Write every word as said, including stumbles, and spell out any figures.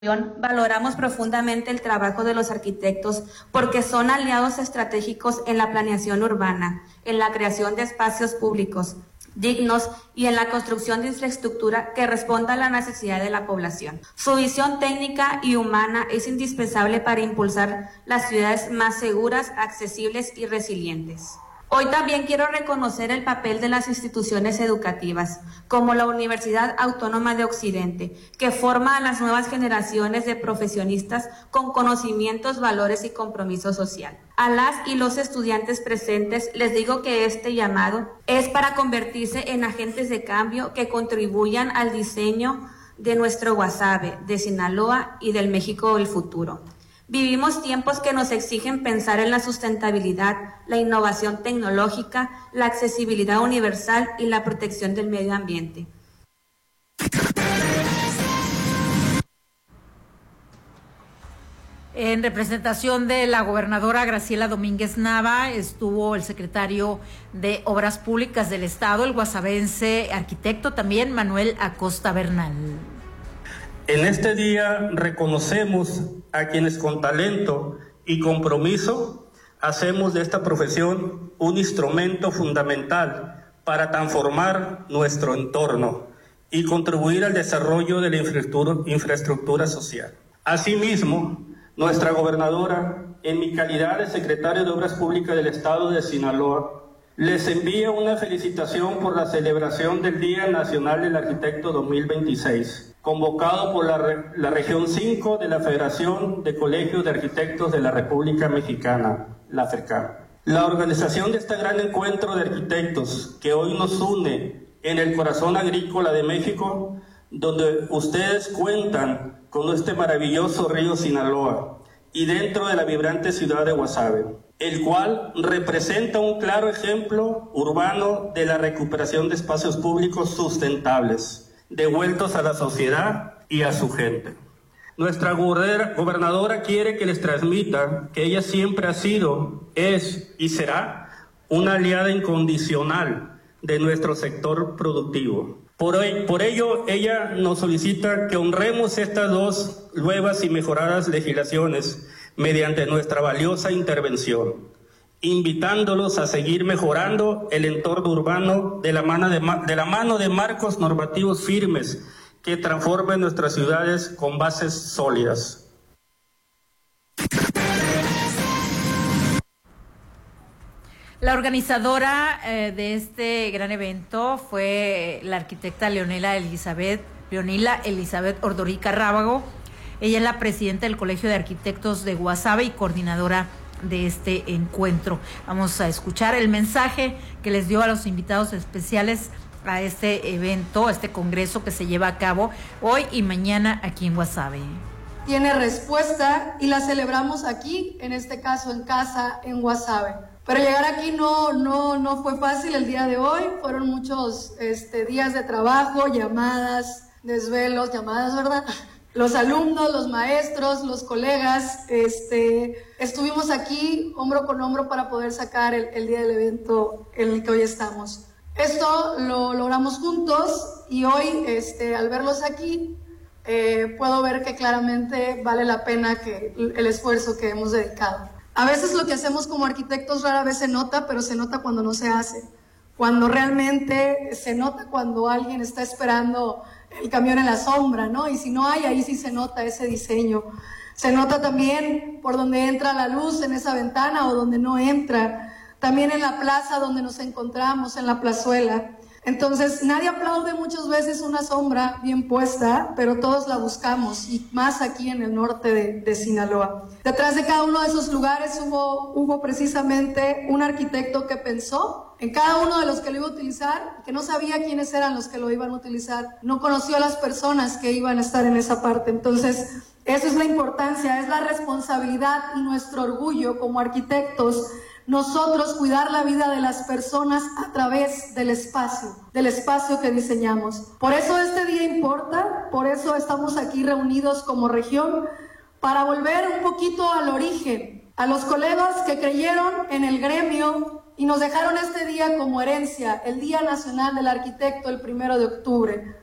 Valoramos profundamente el trabajo de los arquitectos porque son aliados estratégicos en la planeación urbana, en la creación de espacios públicos dignos y en la construcción de infraestructura que responda a la necesidad de la población. Su visión técnica y humana es indispensable para impulsar las ciudades más seguras, accesibles y resilientes. Hoy también quiero reconocer el papel de las instituciones educativas, como la Universidad Autónoma de Occidente, que forma a las nuevas generaciones de profesionistas con conocimientos, valores y compromiso social. A las y los estudiantes presentes les digo que este llamado es para convertirse en agentes de cambio que contribuyan al diseño de nuestro Guasave, de Sinaloa y del México del futuro. Vivimos tiempos que nos exigen pensar en la sustentabilidad, la innovación tecnológica, la accesibilidad universal y la protección del medio ambiente. En representación de la gobernadora Graciela Domínguez Nava estuvo el secretario de Obras Públicas del Estado, el guasavense arquitecto también Manuel Acosta Bernal. En este día reconocemos a quienes con talento y compromiso hacemos de esta profesión un instrumento fundamental para transformar nuestro entorno y contribuir al desarrollo de la infraestructura, infraestructura social. Asimismo, nuestra gobernadora, en mi calidad de secretario de Obras Públicas del Estado de Sinaloa, les envía una felicitación por la celebración del Día Nacional del Arquitecto dos mil veintiséis, convocado por la, la Región cinco de la Federación de Colegios de Arquitectos de la República Mexicana, la FERCAM. La organización de este gran encuentro de arquitectos que hoy nos une en el corazón agrícola de México, donde ustedes cuentan con este maravilloso río Sinaloa y dentro de la vibrante ciudad de Guasave, el cual representa un claro ejemplo urbano de la recuperación de espacios públicos sustentables, devueltos a la sociedad y a su gente. Nuestra gobernadora quiere que les transmita que ella siempre ha sido, es y será una aliada incondicional de nuestro sector productivo. Por, hoy, por ello, ella nos solicita que honremos estas dos nuevas y mejoradas legislaciones mediante nuestra valiosa intervención, invitándolos a seguir mejorando el entorno urbano de la mano de, de, la mano de marcos normativos firmes que transformen nuestras ciudades con bases sólidas. La organizadora eh, de este gran evento fue la arquitecta Leonela Elizabeth, Leonila Elizabeth Ordorica Rábago. Ella es la presidenta del Colegio de Arquitectos de Guasave y coordinadora de este encuentro. Vamos a escuchar el mensaje que les dio a los invitados especiales a este evento, a este congreso que se lleva a cabo hoy y mañana aquí en Guasave. Tiene respuesta y la celebramos aquí, en este caso en casa, en Guasave. Pero llegar aquí no, no, no fue fácil el día de hoy, fueron muchos este, días de trabajo, llamadas, desvelos, llamadas, ¿verdad? Los alumnos, los maestros, los colegas, este, estuvimos aquí hombro con hombro para poder sacar el, el día del evento en el que hoy estamos. Esto lo logramos juntos y hoy, este, al verlos aquí, eh, puedo ver que claramente vale la pena que, el esfuerzo que hemos dedicado. A veces lo que hacemos como arquitectos rara vez se nota, pero se nota cuando no se hace. Cuando realmente se nota cuando alguien está esperando el camión en la sombra, ¿no? Y si no hay, ahí sí se nota ese diseño. Se nota también por donde entra la luz en esa ventana o donde no entra. También en la plaza donde nos encontramos, en la plazuela. Entonces, nadie aplaude muchas veces una sombra bien puesta, pero todos la buscamos, y más aquí en el norte de, de Sinaloa. Detrás de cada uno de esos lugares hubo, hubo precisamente un arquitecto que pensó en cada uno de los que lo iba a utilizar, que no sabía quiénes eran los que lo iban a utilizar, no conoció a las personas que iban a estar en esa parte. Entonces, esa es la importancia, es la responsabilidad y nuestro orgullo como arquitectos, nosotros cuidar la vida de las personas a través del espacio, del espacio que diseñamos. Por eso este día importa, por eso estamos aquí reunidos como región, para volver un poquito al origen, a los colegas que creyeron en el gremio y nos dejaron este día como herencia, el Día Nacional del Arquitecto, el primero de octubre.